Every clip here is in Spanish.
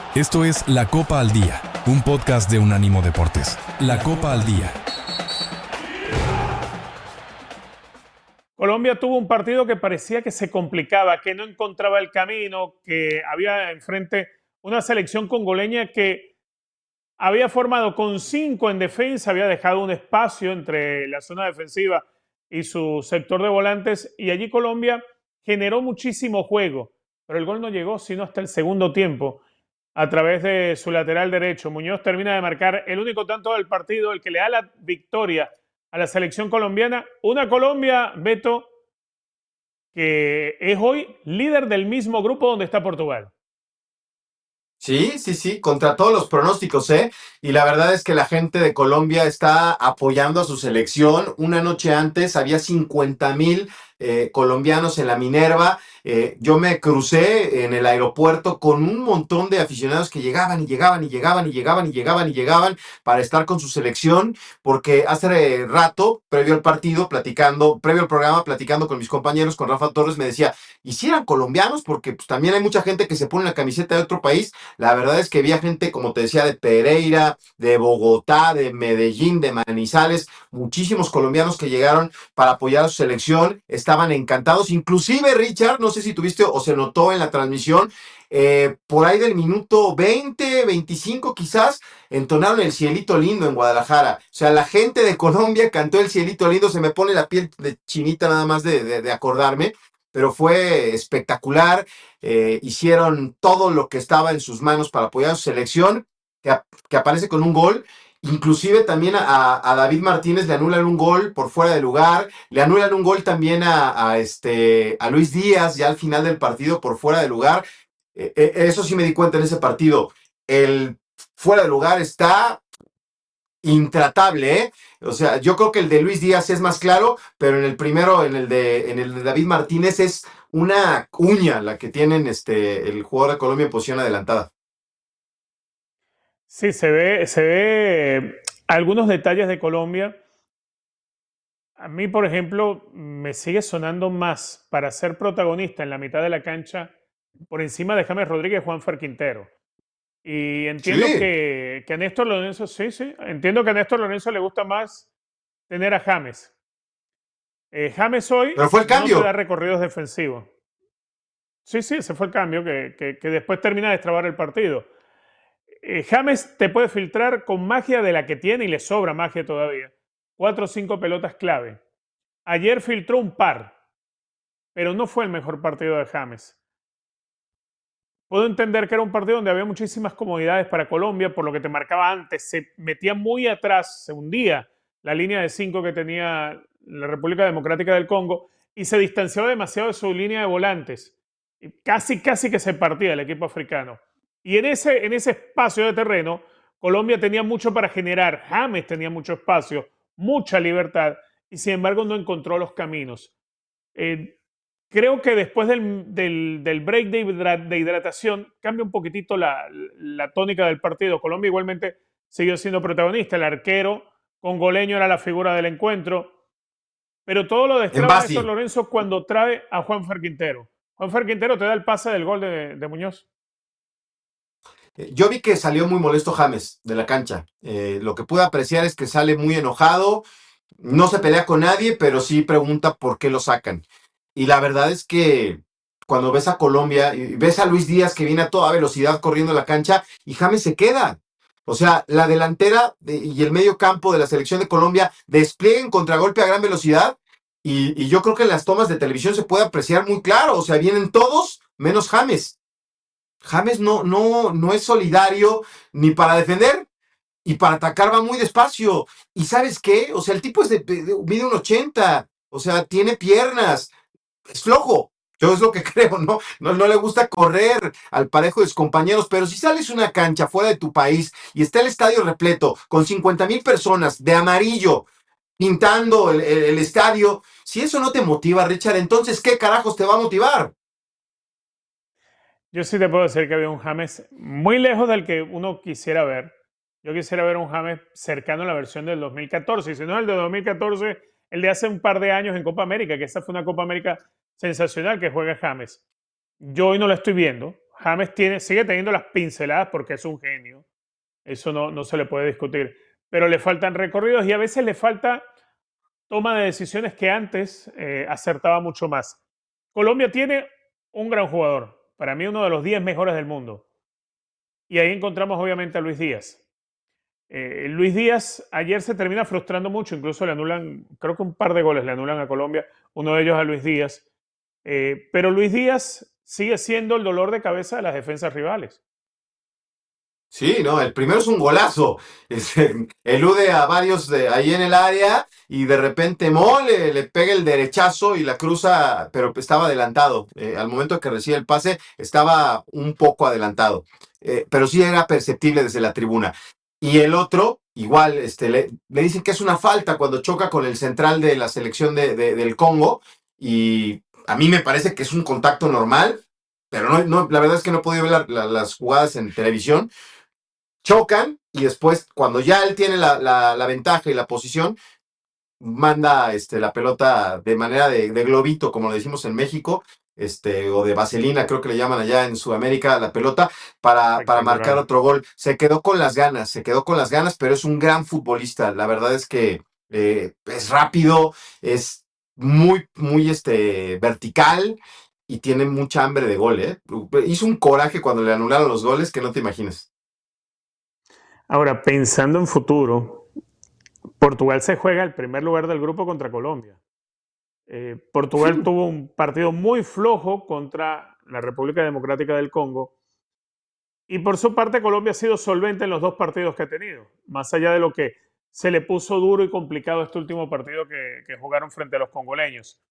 Esto es La Copa al Día, un podcast de Unánimo Deportes. La Copa al Día. Colombia tuvo un partido que parecía que se complicaba, que no encontraba el camino, que había enfrente una selección congoleña que había formado con 5 en defensa, había dejado un espacio entre la zona defensiva y su sector de volantes, y allí Colombia generó muchísimo juego, pero el gol no llegó sino hasta el segundo tiempo a través de su lateral derecho. Muñoz termina de marcar el único tanto del partido, el que le da la victoria a la selección colombiana. Una Colombia, Beto, que es hoy líder del mismo grupo donde está Portugal. Sí, contra todos los pronósticos, ¿eh? Y la verdad es que la gente de Colombia está apoyando a su selección. Una noche antes había 50,000 colombianos en la Minerva. Yo me crucé en el aeropuerto con un montón de aficionados que llegaban para estar con su selección, porque hace rato, previo al partido, previo al programa, platicando con mis compañeros, con Rafa Torres, me decía, ¿y si eran colombianos? Porque pues, también hay mucha gente que se pone la camiseta de otro país. La verdad es que había gente, como te decía, de Pereira, de Bogotá, de Medellín, de Manizales, muchísimos colombianos que llegaron para apoyar a su selección, estaban encantados. Inclusive, Richard, no sé si tuviste o se notó en la transmisión, por ahí del minuto 20, 25 quizás, entonaron el Cielito Lindo en Guadalajara. O sea, la gente de Colombia cantó el Cielito Lindo, se me pone la piel de chinita nada más de acordarme, pero fue espectacular. Hicieron todo lo que estaba en sus manos para apoyar a su selección, que aparece con un gol. Inclusive también a David Martínez le anulan un gol por fuera de lugar, le anulan un gol también a Luis Díaz ya al final del partido por fuera de lugar. Eso sí me di cuenta en ese partido. El fuera de lugar está intratable, ¿eh? O sea, yo creo que el de Luis Díaz es más claro, pero en el primero, en el de David Martínez, es una uña la que tienen el jugador de Colombia en posición adelantada. Sí, se ve algunos detalles de Colombia. A mí, por ejemplo, me sigue sonando más para ser protagonista en la mitad de la cancha por encima de James Rodríguez y Juanfer Quintero. Y entiendo Sí, que a Néstor Lorenzo, sí, entiendo que a Néstor Lorenzo le gusta más tener a James. James hoy pero fue el no te da cambio. recorridos defensivos. Sí, ese fue el cambio que después termina de destrabar el partido. James te puede filtrar con magia de la que tiene y le sobra magia todavía. 4 o 5 pelotas clave. Ayer filtró un par, pero no fue el mejor partido de James. Puedo entender que era un partido donde había muchísimas comodidades para Colombia, por lo que te marcaba antes. Se metía muy atrás, se hundía la línea de 5 que tenía la República Democrática del Congo y se distanciaba demasiado de su línea de volantes. Y casi que se partía el equipo africano. Y en ese espacio de terreno, Colombia tenía mucho para generar. James tenía mucho espacio, mucha libertad, y sin embargo no encontró los caminos. Eh, Creo que después del break de hidratación cambia un poquitito la tónica del partido. Colombia igualmente siguió siendo protagonista. El arquero congoleño era la figura del encuentro. Pero todo lo En destraba Néstor Basti. Lorenzo cuando trae a Juanfer Quintero. Juanfer Quintero te da el pase del gol de Muñoz. Yo vi que salió muy molesto James de la cancha. Lo que pude apreciar es que sale muy enojado, no se pelea con nadie, pero sí pregunta por qué lo sacan. Y la verdad es que cuando ves a Colombia y ves a Luis Díaz que viene a toda velocidad corriendo la cancha y James se queda. O sea, la delantera y el medio campo de la selección de Colombia despliegan contragolpe a gran velocidad y yo creo que en las tomas de televisión se puede apreciar muy claro. O sea, vienen todos menos James. James no es solidario ni para defender y para atacar va muy despacio. ¿Y sabes qué? O sea, el tipo mide un 80, o sea, tiene piernas, es flojo. Yo es lo que creo, ¿no? No le gusta correr al parejo de sus compañeros, pero si sales a una cancha fuera de tu país y está el estadio repleto con 50,000 personas de amarillo pintando el estadio, si eso no te motiva, Richard, entonces, ¿qué carajos te va a motivar? Yo sí te puedo decir que había un James muy lejos del que uno quisiera ver. Yo quisiera ver un James cercano a la versión del 2014. Y si no es el de 2014, el de hace un par de años en Copa América, que esa fue una Copa América sensacional que juega James. Yo hoy no la estoy viendo. James sigue teniendo las pinceladas porque es un genio. Eso no se le puede discutir. Pero le faltan recorridos y a veces le falta toma de decisiones que antes acertaba mucho más. Colombia tiene un gran jugador, para mí uno de los 10 mejores del mundo. Y ahí encontramos obviamente a Luis Díaz. Luis Díaz ayer se termina frustrando mucho, incluso le anulan, creo que un par de goles le anulan a Colombia, uno de ellos a Luis Díaz. Pero Luis Díaz sigue siendo el dolor de cabeza de las defensas rivales. Sí, no, el primero es un golazo. Elude a varios ahí en el área y de repente le pega el derechazo y la cruza, pero estaba adelantado. Al momento que recibe el pase, estaba un poco adelantado. Pero sí era perceptible desde la tribuna. Y el otro, igual, le dicen que es una falta cuando choca con el central de la selección del Congo. Y a mí me parece que es un contacto normal, pero la verdad es que no he podido ver las jugadas en televisión. Chocan y después, cuando ya él tiene la ventaja y la posición, manda la pelota de manera de globito, como lo decimos en México, o de vaselina, creo que le llaman allá en Sudamérica, la pelota, para marcar otro gol. Se quedó con las ganas, pero es un gran futbolista. La verdad es que es rápido, es muy vertical y tiene mucha hambre de gol, ¿eh? Hizo un coraje cuando le anularon los goles que no te imaginas. Ahora, pensando en futuro, Portugal se juega el primer lugar del grupo contra Colombia. Portugal tuvo un partido muy flojo contra la República Democrática del Congo y por su parte Colombia ha sido solvente en los dos partidos que ha tenido, más allá de lo que se le puso duro y complicado este último partido que jugaron frente a los congoleños.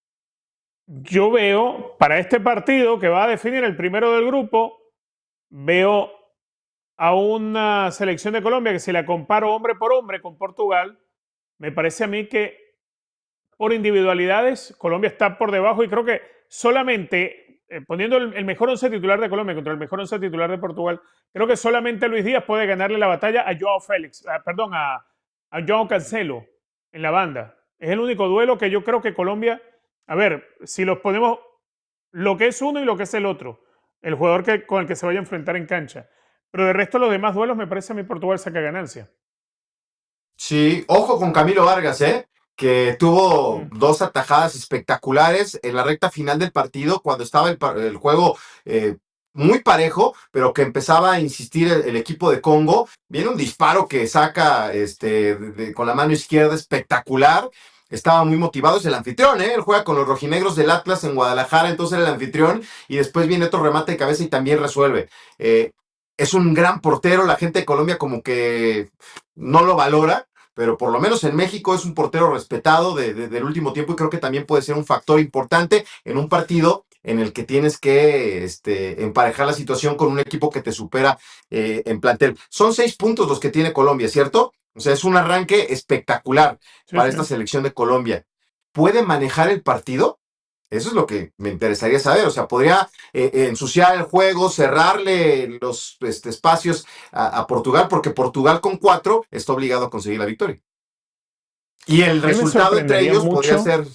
Yo veo para este partido que va a definir el primero del grupo, veo a una selección de Colombia que si la comparo hombre por hombre con Portugal, me parece a mí que por individualidades Colombia está por debajo y creo que solamente poniendo el mejor once titular de Colombia contra el mejor once titular de Portugal, creo que solamente Luis Díaz puede ganarle la batalla a Joao Félix, a Joao Cancelo en la banda. Es el único duelo que yo creo que Colombia, a ver, si los ponemos lo que es uno y lo que es el otro, el jugador con el que se vaya a enfrentar en cancha. Pero de resto, los demás duelos me parece a mí Portugal saca ganancia. Sí, ojo con Camilo Vargas, que tuvo dos atajadas espectaculares en la recta final del partido cuando estaba el juego muy parejo, pero que empezaba a insistir el equipo de Congo. Viene un disparo que saca con la mano izquierda espectacular. Estaba muy motivado, es el anfitrión, él juega con los rojinegros del Atlas en Guadalajara, entonces era el anfitrión, y después viene otro remate de cabeza y también resuelve. Es un gran portero, la gente de Colombia como que no lo valora, pero por lo menos en México es un portero respetado del último tiempo y creo que también puede ser un factor importante en un partido en el que tienes que emparejar la situación con un equipo que te supera en plantel. Son 6 puntos los que tiene Colombia, ¿cierto? O sea, es un arranque espectacular para esta selección de Colombia. ¿Puede manejar el partido? Eso es lo que me interesaría saber. O sea, podría ensuciar el juego, cerrarle los espacios a Portugal, porque Portugal con 4 está obligado a conseguir la victoria. Y el resultado entre ellos podría ser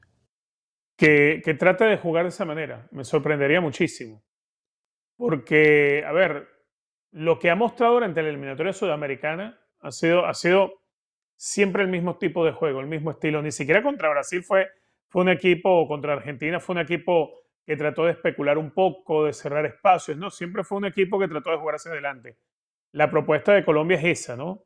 que trate de jugar de esa manera. Me sorprendería muchísimo. Porque, a ver, lo que ha mostrado durante la eliminatoria sudamericana ha sido siempre el mismo tipo de juego, el mismo estilo. Ni siquiera contra Brasil fue un equipo, o contra Argentina fue un equipo que trató de especular un poco, de cerrar espacios, ¿no? Siempre fue un equipo que trató de jugar hacia adelante. La propuesta de Colombia es esa, ¿no?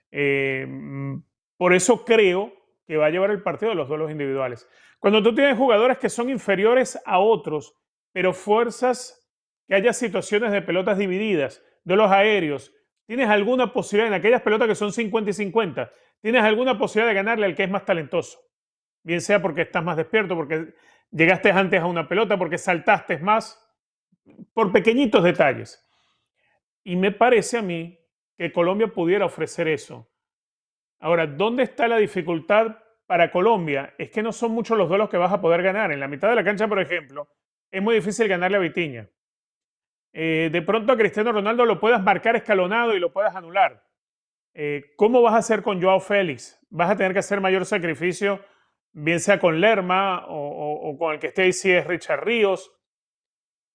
Por eso creo que va a llevar el partido de los duelos individuales. Cuando tú tienes jugadores que son inferiores a otros, pero fuerzas que haya situaciones de pelotas divididas, duelos aéreos, tienes alguna posibilidad en aquellas pelotas que son 50 y 50, tienes alguna posibilidad de ganarle al que es más talentoso. Bien sea porque estás más despierto, porque llegaste antes a una pelota, porque saltaste más, por pequeñitos detalles. Y me parece a mí que Colombia pudiera ofrecer eso. Ahora, ¿dónde está la dificultad para Colombia? Es que no son muchos los duelos que vas a poder ganar. En la mitad de la cancha, por ejemplo, es muy difícil ganarle a Vitinha. De pronto a Cristiano Ronaldo lo puedas marcar escalonado y lo puedas anular. ¿Cómo vas a hacer con Joao Félix? Vas a tener que hacer mayor sacrificio, bien sea con Lerma o con el que esté ahí si es Richard Ríos.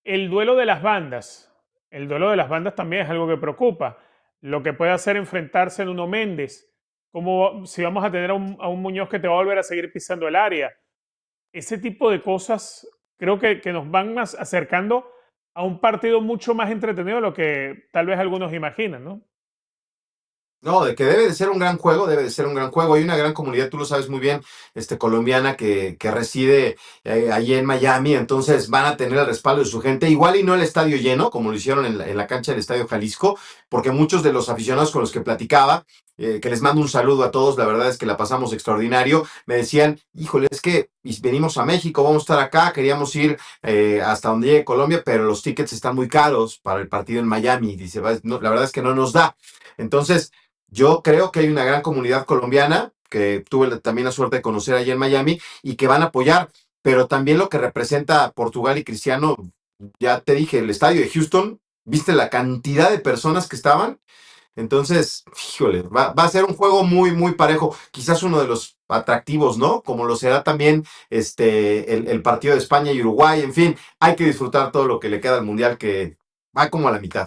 El duelo de las bandas. El duelo de las bandas también es algo que preocupa. Lo que puede hacer enfrentarse en Nuno Méndez. Como si vamos a tener a un Muñoz que te va a volver a seguir pisando el área. Ese tipo de cosas creo que nos van acercando a un partido mucho más entretenido de lo que tal vez algunos imaginan, ¿no? No, de que debe de ser un gran juego, debe de ser un gran juego. Hay una gran comunidad, tú lo sabes muy bien, colombiana que reside allí en Miami, entonces van a tener el respaldo de su gente, igual y no el estadio lleno, como lo hicieron en la cancha del Estadio Jalisco, porque muchos de los aficionados con los que platicaba, que les mando un saludo a todos, la verdad es que la pasamos extraordinario, me decían, híjole, es que venimos a México, vamos a estar acá, queríamos ir hasta donde llegue Colombia, pero los tickets están muy caros para el partido en Miami, dice, no, la verdad es que no nos da. Entonces, yo creo que hay una gran comunidad colombiana que tuve también la suerte de conocer allí en Miami y que van a apoyar, pero también lo que representa Portugal y Cristiano, ya te dije, el estadio de Houston, ¿viste la cantidad de personas que estaban? Entonces, híjole, va a ser un juego muy, muy parejo, quizás uno de los atractivos, ¿no? Como lo será también el partido de España y Uruguay, en fin, hay que disfrutar todo lo que le queda al Mundial, que va como a la mitad.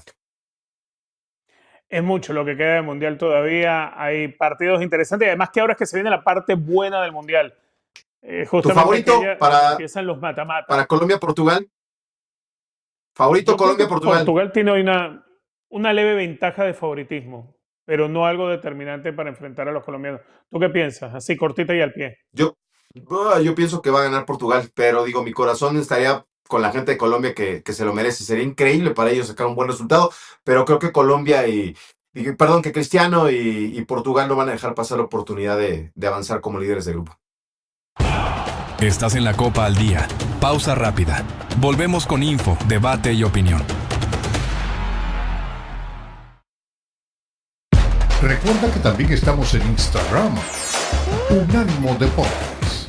Es mucho lo que queda del Mundial todavía. Hay partidos interesantes y además que ahora es que se viene la parte buena del Mundial. ¿Tu favorito empiezan los mata-mata. para Colombia-Portugal? ¿Favorito Colombia-Portugal? Portugal tiene hoy una leve ventaja de favoritismo, pero no algo determinante para enfrentar a los colombianos. ¿Tú qué piensas? Así, cortita y al pie. Yo pienso que va a ganar Portugal, pero digo, mi corazón estaría con la gente de Colombia que se lo merece. Sería increíble para ellos sacar un buen resultado, pero creo que Colombia que Cristiano y Portugal no van a dejar pasar la oportunidad de avanzar como líderes de grupo. Estás en la Copa al Día. Pausa rápida. Volvemos con info, debate y opinión. Recuerda que también estamos en Instagram. Unánimo Deportes.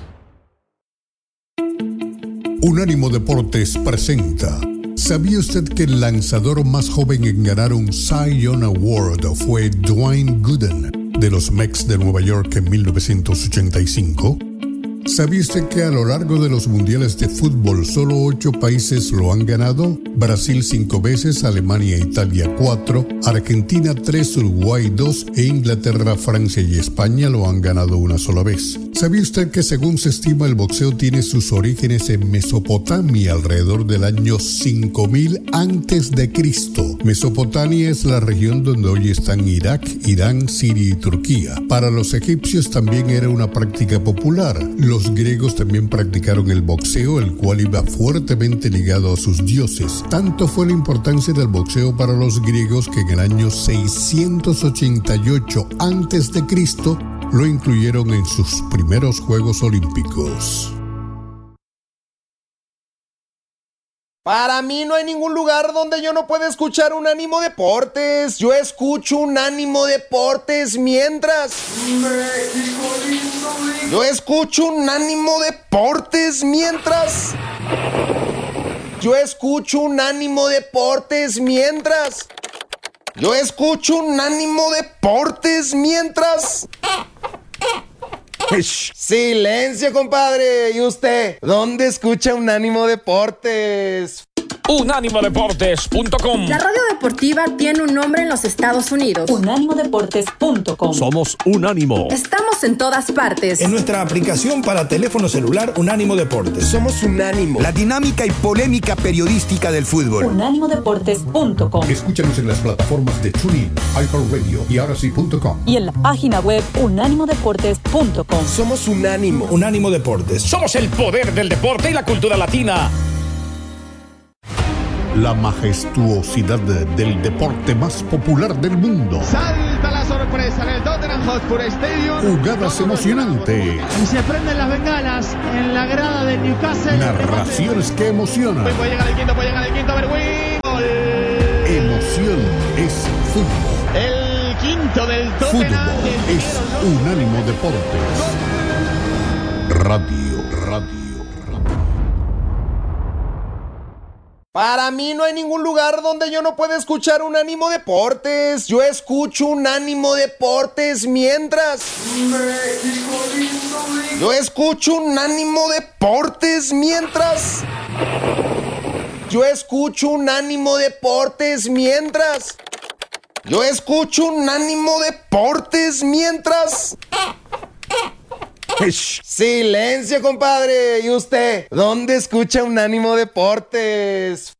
Unánimo Deportes presenta. ¿Sabía usted que el lanzador más joven en ganar un Cy Young Award fue Dwayne Gooden de los Mets de Nueva York en 1985? ¿Sabía usted que a lo largo de los mundiales de fútbol solo 8 países lo han ganado? Brasil 5 veces, Alemania e Italia 4, Argentina 3, Uruguay 2 e Inglaterra, Francia y España lo han ganado una sola vez. ¿Sabía usted que según se estima el boxeo tiene sus orígenes en Mesopotamia alrededor del año 5000 a.C.? Mesopotamia es la región donde hoy están Irak, Irán, Siria y Turquía. Para los egipcios también era una práctica popular. Los griegos también practicaron el boxeo, el cual iba fuertemente ligado a sus dioses. Tanto fue la importancia del boxeo para los griegos que en el año 688 a.C. lo incluyeron en sus primeros Juegos Olímpicos. Para mí no hay ningún lugar donde yo no pueda escuchar Unánimo Deportes. Yo escucho Unánimo Deportes mientras... Yo escucho Unánimo Deportes mientras... Yo escucho Unánimo Deportes mientras... Yo escucho Unánimo Deportes mientras... Silencio, compadre. ¿Y usted? ¿Dónde escucha Unánimo Deportes? Unánimodeportes.com. La radio deportiva tiene un nombre en los Estados Unidos. Unánimodeportes.com. Somos Unánimo. Estamos en todas partes. En nuestra aplicación para teléfono celular Unánimo Deportes. Somos Unánimo. La dinámica y polémica periodística del fútbol. Unánimodeportes.com. Escúchanos en las plataformas de TuneIn, iHeartRadio y ahorasí.com. Y en la página web unánimodeportes.com. Somos Unánimo. Unánimo Deportes. Somos el poder del deporte y la cultura latina. La majestuosidad del deporte más popular del mundo. Salta la sorpresa en el Tottenham Hotspur Stadium. Jugadas emocionantes. Y se prenden las bengalas en la grada de Newcastle. Narraciones que emocionan. Puede llegar el quinto, Berwin. Gol. Emoción es fútbol. El quinto del Tottenham. Fútbol es Unánimo Deportes. Radio. Para mí no hay ningún lugar donde yo no pueda escuchar Unánimo Deportes. Yo escucho Unánimo Deportes mientras... Yo escucho Unánimo Deportes mientras... Yo escucho Unánimo Deportes mientras. Yo escucho Unánimo Deportes mientras. Silencio, compadre. ¿Y usted? ¿Dónde escucha Unánimo Deportes?